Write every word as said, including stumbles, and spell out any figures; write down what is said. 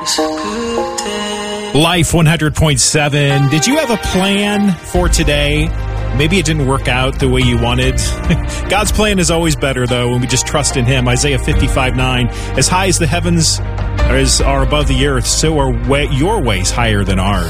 Life one hundred point seven. Did you have a plan for today? Maybe it didn't work out the way you wanted. God's plan is always better, though, and we just trust in Him. Isaiah fifty-five nine. As high as the heavens are above the earth, so are way, your ways higher than ours.